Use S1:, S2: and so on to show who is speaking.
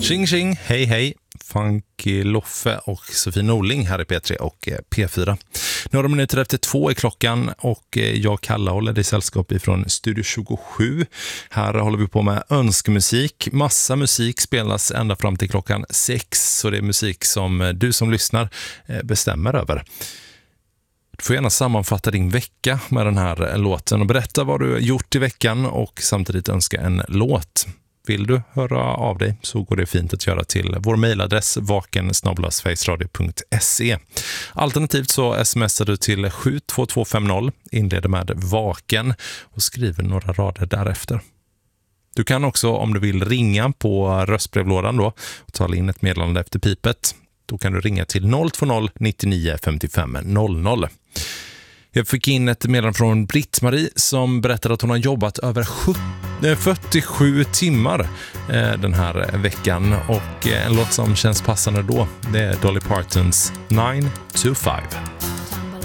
S1: Tjing tjing, hej hej, Funky Loffe och Sofie Norling här i P3 och P4. Några minuter efter 2 är klockan och jag, Kalle, håller dig sällskap ifrån Studio 27. Här håller vi på med önskemusik. Massa musik spelas ända fram till klockan 6, så det är musik som du som lyssnar bestämmer över. Du får gärna sammanfatta din vecka med den här låten och berätta vad du gjort i veckan och samtidigt önska en låt. Vill du höra av dig så går det fint att göra till vår mejladress vaken@sverigesradio.se. Alternativt så smsar du till 72250, inleder med vaken och skriver några rader därefter. Du kan också, om du vill, ringa på röstbrevlådan då och tala in ett meddelande efter pipet. Då kan du ringa till 020 99 55 00. Jag fick in ett meddelande från Britt-Marie som berättade att hon har jobbat över 47 timmar den här veckan. Och en låt som känns passande då, det är Dolly Partons 9 to 5.